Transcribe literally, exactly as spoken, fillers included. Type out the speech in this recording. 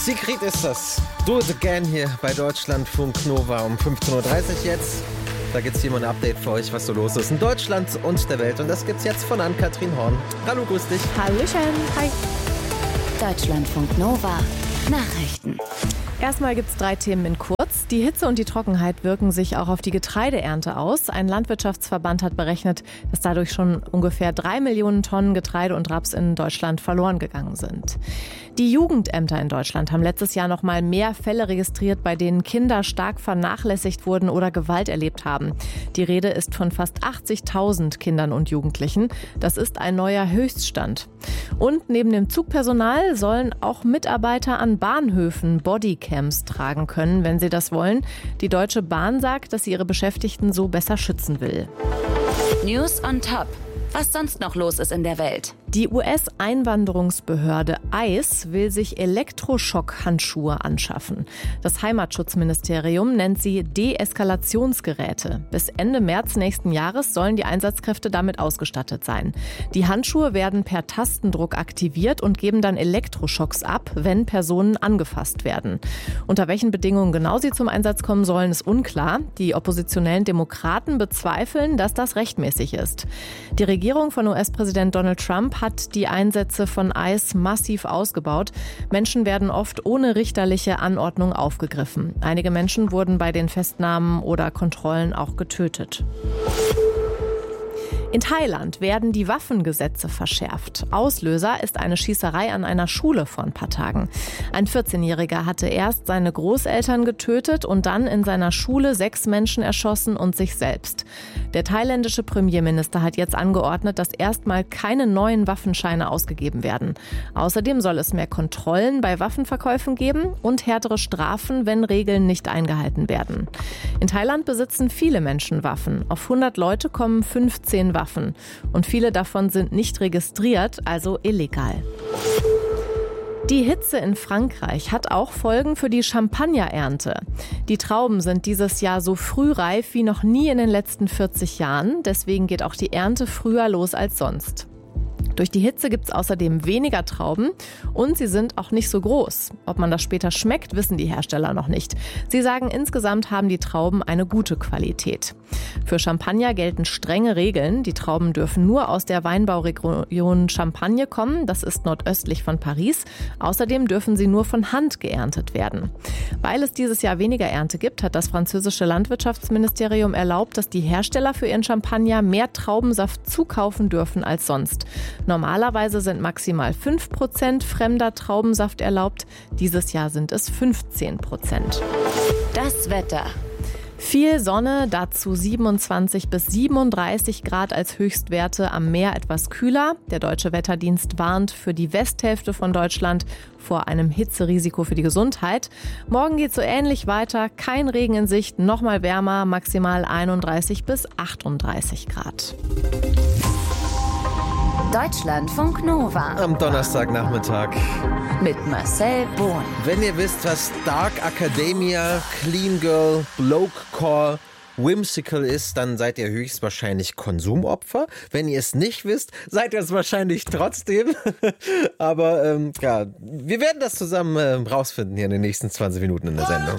Sigrid ist das. Do it again hier bei Deutschlandfunk Nova um fünfzehn Uhr dreißig jetzt. Da gibt es hier mal ein Update für euch, was so los ist in Deutschland und der Welt. Und das gibt's jetzt von Ann-Kathrin Horn. Hallo, grüß dich. Hallöchen. Hi. Deutschlandfunk Nova. Nachrichten. Erstmal gibt es drei Themen in kurz. Die Hitze und die Trockenheit wirken sich auch auf die Getreideernte aus. Ein Landwirtschaftsverband hat berechnet, dass dadurch schon ungefähr drei Millionen Tonnen Getreide und Raps in Deutschland verloren gegangen sind. Die Jugendämter in Deutschland haben letztes Jahr noch mal mehr Fälle registriert, bei denen Kinder stark vernachlässigt wurden oder Gewalt erlebt haben. Die Rede ist von fast achtzigtausend Kindern und Jugendlichen. Das ist ein neuer Höchststand. Und neben dem Zugpersonal sollen auch Mitarbeiter an Bahnhöfen Bodycams tragen können, wenn sie das wollen. Die Deutsche Bahn sagt, dass sie ihre Beschäftigten so besser schützen will. News on Top. Was sonst noch los ist in der Welt? Die U S-Einwanderungsbehörde I C E will sich Elektroschock-Handschuhe anschaffen. Das Heimatschutzministerium nennt sie Deeskalationsgeräte. Bis Ende März nächsten Jahres sollen die Einsatzkräfte damit ausgestattet sein. Die Handschuhe werden per Tastendruck aktiviert und geben dann Elektroschocks ab, wenn Personen angefasst werden. Unter welchen Bedingungen genau sie zum Einsatz kommen sollen, ist unklar. Die oppositionellen Demokraten bezweifeln, dass das rechtmäßig ist. Die Regierung von U S-Präsident Donald Trump hat die Einsätze von I C E massiv ausgebaut. Menschen werden oft ohne richterliche Anordnung aufgegriffen. Einige Menschen wurden bei den Festnahmen oder Kontrollen auch getötet. In Thailand werden die Waffengesetze verschärft. Auslöser ist eine Schießerei an einer Schule vor ein paar Tagen. Ein vierzehnjähriger hatte erst seine Großeltern getötet und dann in seiner Schule sechs Menschen erschossen und sich selbst. Der thailändische Premierminister hat jetzt angeordnet, dass erstmal keine neuen Waffenscheine ausgegeben werden. Außerdem soll es mehr Kontrollen bei Waffenverkäufen geben und härtere Strafen, wenn Regeln nicht eingehalten werden. In Thailand besitzen viele Menschen Waffen. Auf hundert Leute kommen fünfzehn Waffen. Und viele davon sind nicht registriert, also illegal. Die Hitze in Frankreich hat auch Folgen für die Champagnerernte. Die Trauben sind dieses Jahr so früh reif wie noch nie in den letzten vierzig Jahren. Deswegen geht auch die Ernte früher los als sonst. Durch die Hitze gibt es außerdem weniger Trauben und sie sind auch nicht so groß. Ob man das später schmeckt, wissen die Hersteller noch nicht. Sie sagen, insgesamt haben die Trauben eine gute Qualität. Für Champagner gelten strenge Regeln. Die Trauben dürfen nur aus der Weinbauregion Champagne kommen. Das ist nordöstlich von Paris. Außerdem dürfen sie nur von Hand geerntet werden. Weil es dieses Jahr weniger Ernte gibt, hat das französische Landwirtschaftsministerium erlaubt, dass die Hersteller für ihren Champagner mehr Traubensaft zukaufen dürfen als sonst. Normalerweise sind maximal fünf Prozent fremder Traubensaft erlaubt. Dieses Jahr sind es fünfzehn Prozent. Das Wetter. Viel Sonne, dazu siebenundzwanzig bis siebenunddreißig Grad als Höchstwerte, am Meer etwas kühler. Der Deutsche Wetterdienst warnt für die Westhälfte von Deutschland vor einem Hitzerisiko für die Gesundheit. Morgen geht es so ähnlich weiter, kein Regen in Sicht, nochmal wärmer, maximal einunddreißig bis achtunddreißig Grad. Deutschlandfunk Nova. Am Donnerstagnachmittag. Mit Marcel Bohn. Wenn ihr wisst, was Dark Academia, Clean Girl, Blokecore, Whimsical ist, dann seid ihr höchstwahrscheinlich Konsumopfer. Wenn ihr es nicht wisst, seid ihr es wahrscheinlich trotzdem. Aber ähm, ja, wir werden das zusammen äh, rausfinden hier in den nächsten zwanzig Minuten in der Sendung.